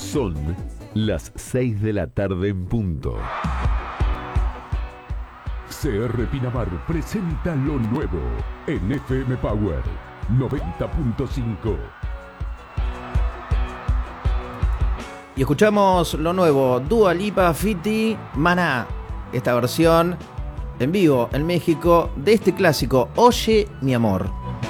Son las 6 de la tarde en punto. CR Pinamar presenta lo nuevo en FM Power 90.5. Y escuchamos lo nuevo, Dua Lipa, Fiti, Maná. Esta versión en vivo en México de este clásico, Oye mi amor.